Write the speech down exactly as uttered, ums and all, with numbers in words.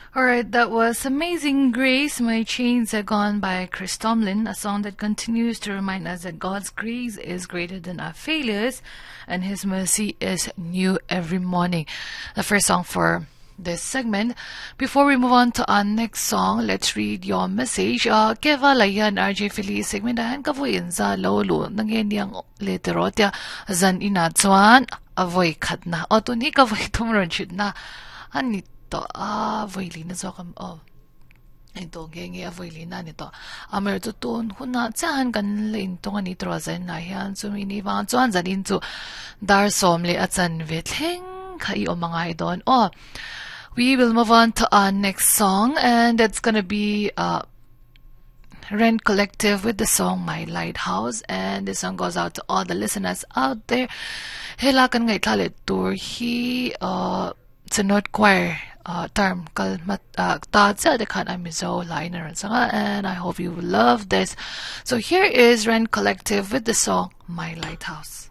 Alright, that was Amazing Grace, My Chains Are Gone by Chris Tomlin, a song that continues to remind us that God's grace is greater than our failures and His mercy is new every morning. The first song for this segment. Before we move on to our next song, let's read your message. Uh, Keva layan R J Feliz segment dahan kavuin za lolo nangen yang leterotya zan inatsuan avoy katna. O to ni kavoy tumron chud na anit to ah voilina so kam oh ito gengi avoilina nito amer to tun huna chahan kan lein to ani trozen na hian sumini wan chuan zanin chu dar somle achan vetleng khai o mangai don oh we will move on to our next song, and that's gonna be uh Rent Collective with the song My Lighthouse, and this song goes out to all the listeners out there. Hela kan ngai thalet tur hi uh Sinod choir uh, term kalmat uh, ta cha de khan amizo liner sanga, and I hope you will love this. So here is Rent Collective with the song My Lighthouse.